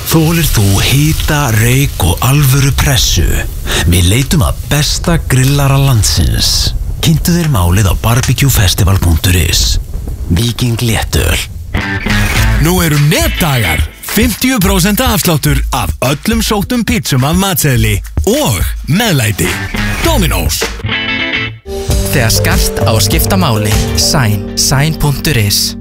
Þolir þú hita, reik og alvöru pressu? Við leitum að besta grillara landsins. Kynntu þér málið á barbecuefestival.is. Víking léttöl. Nú eru netdagar. 50% afsláttur af öllum sóttum pítsum af matseðli og meðlæti. Dominos. Þegar skarst á að skipta máli. Sign.is